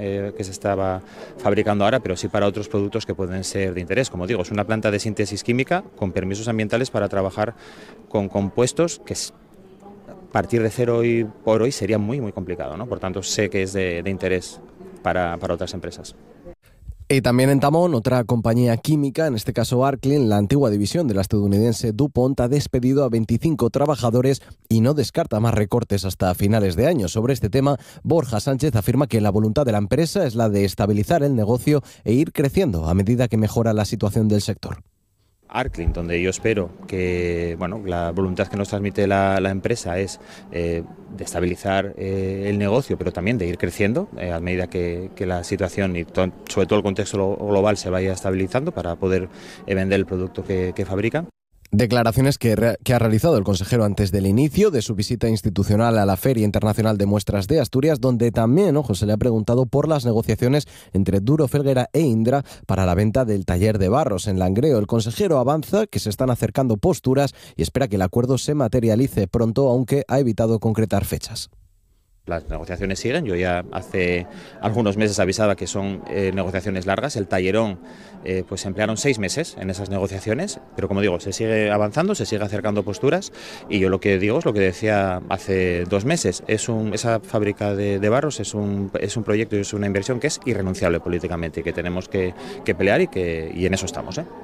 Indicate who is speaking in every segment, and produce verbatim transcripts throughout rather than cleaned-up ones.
Speaker 1: eh, que se estaba fabricando ahora, pero sí para otros productos que pueden ser de interés. Como digo, es una planta de síntesis química con permisos ambientales para trabajar con compuestos que es, a partir de cero hoy por hoy sería muy muy complicado, ¿no? Por tanto, sé que es de, de interés para, para otras empresas.
Speaker 2: Y también en Tamón, otra compañía química, en este caso Arklin, la antigua división de la estadounidense DuPont, ha despedido a veinticinco trabajadores y no descarta más recortes hasta finales de año. Sobre este tema, Borja Sánchez afirma que la voluntad de la empresa es la de estabilizar el negocio e ir creciendo a medida que mejora la situación del sector.
Speaker 1: Arklin, donde yo espero que, bueno, la voluntad que nos transmite la, la empresa es eh, de estabilizar eh, el negocio, pero también de ir creciendo eh, a medida que, que la situación y to- sobre todo el contexto global se vaya estabilizando para poder eh, vender el producto que, que fabrican.
Speaker 2: Declaraciones que, re- que ha realizado el consejero antes del inicio de su visita institucional a la Feria Internacional de Muestras de Asturias, donde también, ojo, se le ha preguntado por las negociaciones entre Duro Felguera e Indra para la venta del taller de barros en Langreo. El consejero avanza que se están acercando posturas y espera que el acuerdo se materialice pronto, aunque ha evitado concretar fechas.
Speaker 1: Las negociaciones siguen, yo ya hace algunos meses avisaba que son eh, negociaciones largas, el tallerón eh, pues se emplearon seis meses en esas negociaciones, pero como digo, se sigue avanzando, se sigue acercando posturas y yo lo que digo es lo que decía hace dos meses, es un, esa fábrica de, de barros es un, es un proyecto y es una inversión que es irrenunciable políticamente y que tenemos que, que pelear y, que, y en eso estamos, ¿eh?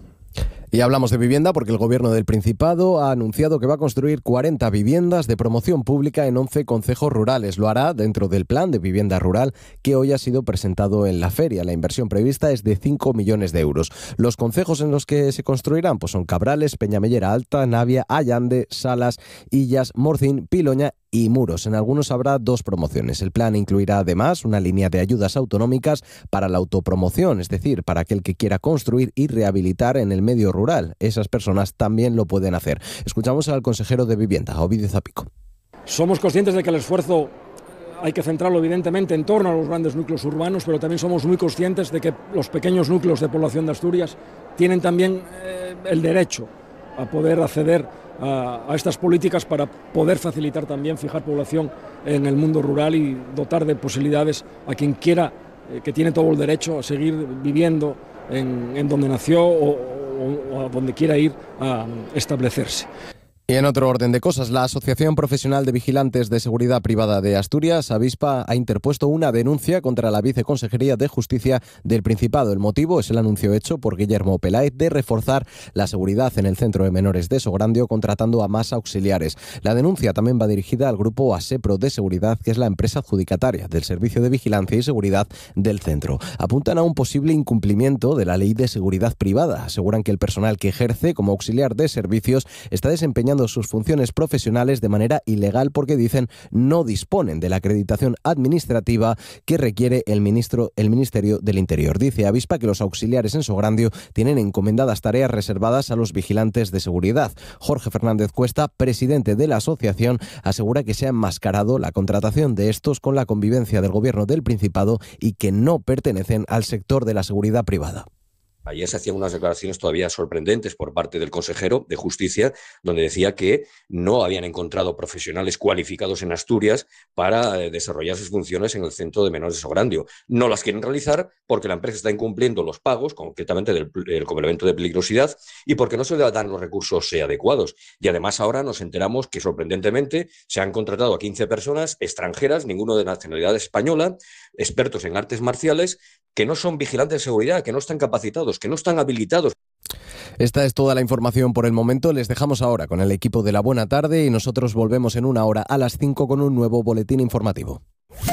Speaker 2: Y hablamos de vivienda porque el Gobierno del Principado ha anunciado que va a construir cuarenta viviendas de promoción pública en once concejos rurales. Lo hará dentro del plan de vivienda rural que hoy ha sido presentado en la feria. La inversión prevista es de cinco millones de euros. Los concejos en los que se construirán pues son Cabrales, Peñamellera Alta, Navia, Allande, Salas, Illas, Morcín, Piloña y Muros. En algunos habrá dos promociones. El plan incluirá además una línea de ayudas autonómicas para la autopromoción, es decir, para aquel que quiera construir y rehabilitar en el medio rural. Esas personas también lo pueden hacer. Escuchamos al consejero de Vivienda, Ovidio Zapico.
Speaker 3: Somos conscientes de que el esfuerzo hay que centrarlo evidentemente en torno a los grandes núcleos urbanos, pero también somos muy conscientes de que los pequeños núcleos de población de Asturias tienen también eh, el derecho a poder acceder a, a estas políticas para poder facilitar también, fijar población en el mundo rural y dotar de posibilidades a quien quiera, eh, que tiene todo el derecho a seguir viviendo en, en donde nació o, o, o a donde quiera ir a establecerse.
Speaker 2: Y en otro orden de cosas, la Asociación Profesional de Vigilantes de Seguridad Privada de Asturias, Avispa, ha interpuesto una denuncia contra la Viceconsejería de Justicia del Principado. El motivo es el anuncio hecho por Guillermo Peláez de reforzar la seguridad en el Centro de Menores de Sograndio, contratando a más auxiliares. La denuncia también va dirigida al grupo ASEPRO de Seguridad, que es la empresa adjudicataria del Servicio de Vigilancia y Seguridad del centro. Apuntan a un posible incumplimiento de la Ley de Seguridad Privada. Aseguran que el personal que ejerce como auxiliar de servicios está desempeñando sus funciones profesionales de manera ilegal porque, dicen, no disponen de la acreditación administrativa que requiere el ministro, el Ministerio del Interior. Dice Avispa que los auxiliares en Sograndio tienen encomendadas tareas reservadas a los vigilantes de seguridad. Jorge Fernández Cuesta, presidente de la asociación, asegura que se ha enmascarado la contratación de estos con la convivencia del Gobierno del Principado y que no pertenecen al sector de la seguridad privada.
Speaker 4: Ayer se hacían unas declaraciones todavía sorprendentes por parte del consejero de Justicia, donde decía que no habían encontrado profesionales cualificados en Asturias para desarrollar sus funciones en el Centro de Menores de Sograndio. No las quieren realizar porque la empresa está incumpliendo los pagos, concretamente del, del complemento de peligrosidad, y porque no se le dan los recursos eh, adecuados. Y además ahora nos enteramos que sorprendentemente se han contratado a quince personas extranjeras, ninguno de nacionalidad española, expertos en artes marciales, que no son vigilantes de seguridad, que no están capacitados, que no están habilitados.
Speaker 2: Esta es toda la información por el momento. Les dejamos ahora con el equipo de La Buena Tarde y nosotros volvemos en una hora a las cinco con un nuevo boletín informativo.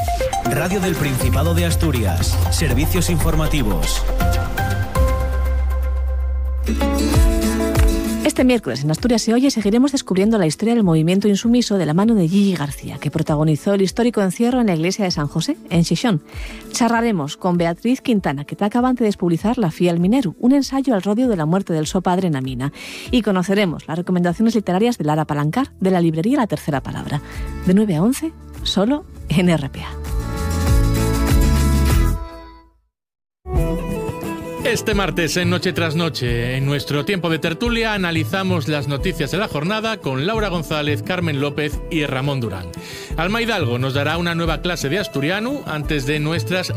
Speaker 5: Radio del Principado de Asturias. Servicios informativos.
Speaker 6: Este miércoles en Asturias se oye seguiremos descubriendo la historia del movimiento insumiso de la mano de Gigi García, que protagonizó el histórico encierro en la iglesia de San José, en Xixón. Charlaremos con Beatriz Quintana, que te acaban de despublicar La Fía al Mineru, un ensayo al rodio de la muerte del so padre na mina. Y conoceremos las recomendaciones literarias de Lara Palancar, de la librería La Tercera Palabra. De nueve a once, solo en R P A.
Speaker 7: Este martes en Noche tras Noche, en nuestro tiempo de tertulia, analizamos las noticias de la jornada con Laura González, Carmen López y Ramón Durán. Alma Hidalgo nos dará una nueva clase de asturiano antes de nuestras